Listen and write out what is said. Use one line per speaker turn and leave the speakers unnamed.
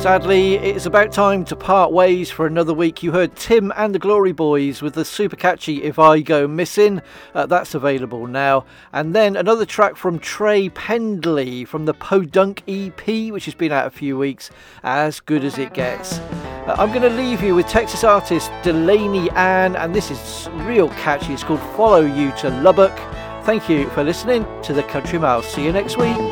Sadly, it's about time to part ways for another week. You heard Tim and the Glory Boys with the super catchy If I Go Missing. That's available now. And then another track from Trey Pendley from the Podunk EP, which has been out a few weeks, As Good As It Gets. I'm going to leave you with Texas artist Delaney Ann, and this is real catchy. It's called Follow You to Lubbock. Thank you for listening to the Country Mile. See you next week.